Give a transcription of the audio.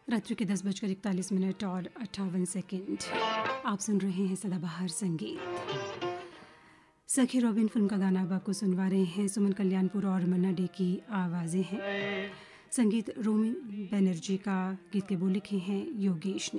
रात्रि के 10:41 और 58 आप सुन रहे हैं सदाबहार संगीत। सखी रॉबिन फिल्म का गाना अब आपको सुनवा रहे हैं सुमन कल्याणपुर और मन्ना डे की आवाज़ें हैं। संगीत रोमी बनर्जी का, गीत के बोल लिखे हैं योगेश ने।